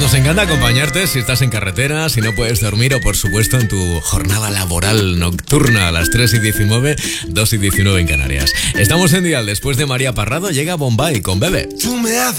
Nos encanta acompañarte si estás en carretera, si no puedes dormir o, por supuesto, en tu jornada laboral nocturna a las 3:19, 2:19 en Canarias. Estamos en Dial. Después de María Parrado llega Bombay con Bebe.